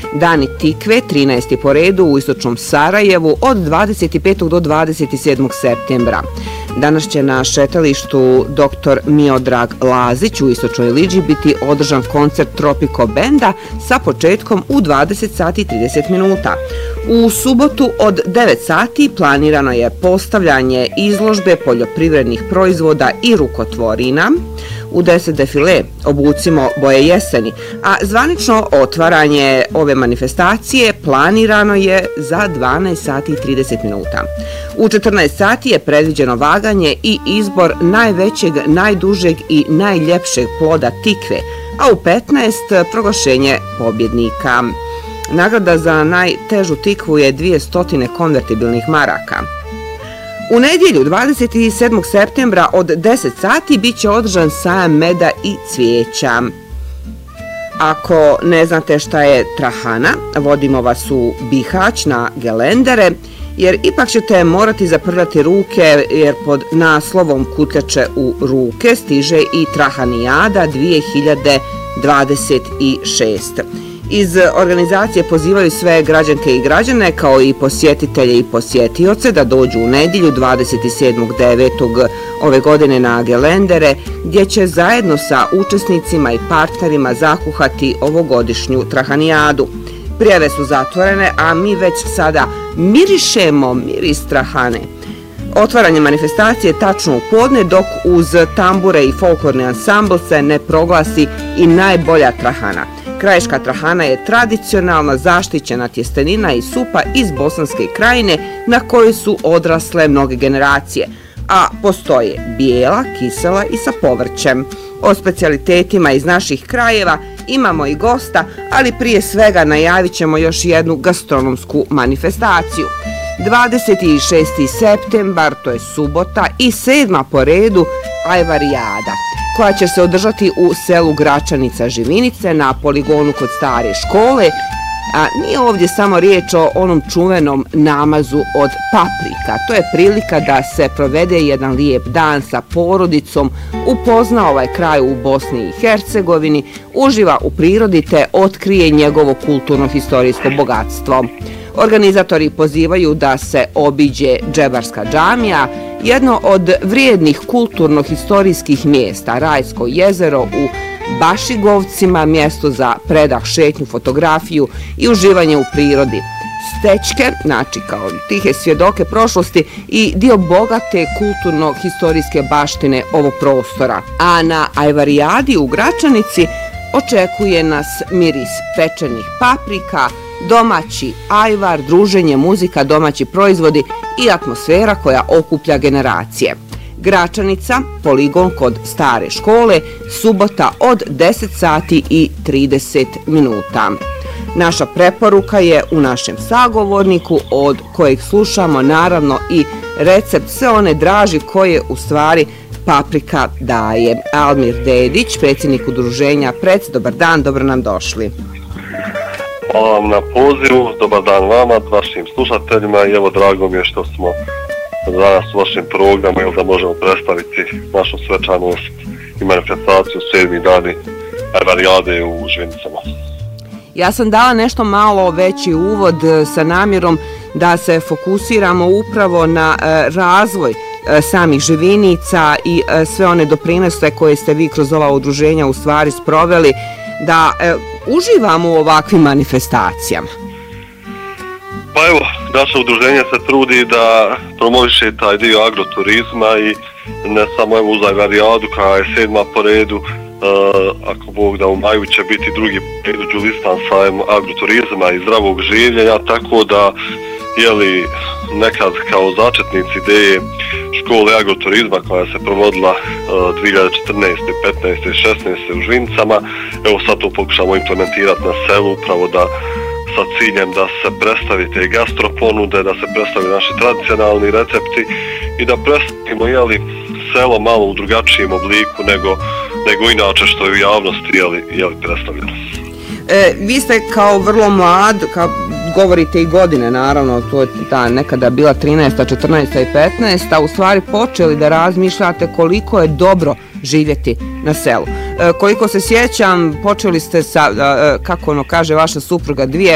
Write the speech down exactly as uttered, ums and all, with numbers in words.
Dani tikve, trinaesti po redu u istočnom Sarajevu od dvadeset petog do dvadeset sedmog septembra. Danas će na šetalištu doktor Miodrag Lazić u istočnoj Liđi biti održan koncert Tropico Benda sa početkom u dvadeset sati i trideset minuta. U subotu od devet sati planirano je postavljanje izložbe poljoprivrednih proizvoda i rukotvorina. U deset defile Obucimo boje jeseni, a zvanično otvaranje ove manifestacije planirano je za dvanaest sati i trideset minuta. U četrnaest sati je predviđeno vaganje i izbor najvećeg, najdužeg i najljepšeg ploda tikve, a u petnaest proglašenje pobjednika. Nagrada za najtežu tikvu je dvjesto konvertibilnih maraka. U nedjelju dvadeset sedmog septembra od deset sati bit će održan sajam meda i cvijeća. Ako ne znate šta je trahana, vodimo vas u Bihać na gelendere, jer ipak ćete morati zaprljati ruke, jer pod naslovom Kutljače u ruke stiže i Trahanijada dvije hiljade dvadeset šeste. Iz organizacije pozivaju sve građanke i građane kao i posjetitelje i posjetioce da dođu u nedjelju dvadeset sedmog devetog ove godine na gelendere, gdje će zajedno sa učesnicima i partnerima zakuhati ovogodišnju Trahanijadu. Prijave su zatvorene, a mi već sada mirišemo miris trahane. Otvaranje manifestacije tačno u podne, dok uz tambure i folklorni ansambl se ne proglasi i najbolja trahana. Krajiška trahana je tradicionalna zaštićena tjestenina i supa iz Bosanske krajine na kojoj su odrasle mnoge generacije, a postoje bijela, kisela i sa povrćem. O specijalitetima iz naših krajeva imamo i gosta, ali prije svega najavit ćemo još jednu gastronomsku manifestaciju. dvadeset šesti septembar, to je subota, i sedma po redu Ajvarijada, koja će se održati u selu Gračanica Živinice na poligonu kod stare škole. A nije ovdje samo riječ o onom čuvenom namazu od paprika. To je prilika da se provede jedan lijep dan sa porodicom, upozna ovaj kraj u Bosni i Hercegovini, uživa u prirodi te otkrije njegovo kulturno-historijsko bogatstvo. Organizatori pozivaju da se obiđe Džebarska džamija, jedno od vrijednih kulturno-historijskih mjesta, Rajsko jezero u Bašigovcima, mjesto za predah, šetnju, fotografiju i uživanje u prirodi. Stečke, znači kao tihe svjedoke prošlosti i dio bogate kulturno-historijske baštine ovog prostora. A na Ajvarijadi u Gračanici očekuje nas miris pečenih paprika, domaći ajvar, druženje, muzika, domaći proizvodi i atmosfera koja okuplja generacije. Gračanica, poligon kod stare škole, subota od deset sati i trideset minuta. Naša preporuka je u našem sagovorniku, od kojeg slušamo naravno i recept sve one draži koje u stvari paprika daje. Almir Dedić, predsjednik udruženja Prec, dobar dan, dobro nam došli. Hvala vam na pozivu, dobar dan vama, vašim slušateljima, i evo drago mi je što smo danas u vašem programu, jel da možemo predstaviti našu svečanost i manifestaciju sedmi dani Ajvarijade u Živinicama. Ja sam dala nešto malo veći uvod sa namjerom da se fokusiramo upravo na razvoj samih Živinica i sve one doprinose koje ste vi kroz ova udruženja u stvari sproveli, da uživamo u ovakvim manifestacijama. Pa evo, naše udruženje se trudi da promoviše taj dio agroturizma i ne samo evo uz Ajvarijadu koja je sedma po redu, uh, ako Bog da u maju će biti drugi po redu Đulistan sajem agroturizma i zdravog življenja, tako da jeli nekad kao začetnici ideje škole agroturizma koja se provodila uh, dvije hiljade četrnaeste, petnaeste i šesnaeste u Živinicama, evo sad to pokušamo implementirati na selu, upravo da sa ciljem da se predstavi te gastroponude, da se predstavi naši tradicionalni recepti i da predstavimo jeli, selo malo u drugačijem obliku nego, nego inače što je u javnosti jeli, jeli predstavljeno. E, vi ste kao vrlo mlad, kao govorite i godine naravno, to je ta nekada bila trinaesta, četrnaesta i petnaesta, u stvari počeli da razmišljate koliko je dobro živjeti na selu. E, koliko se sjećam, počeli ste sa, e, kako ono kaže vaša supruga, dvije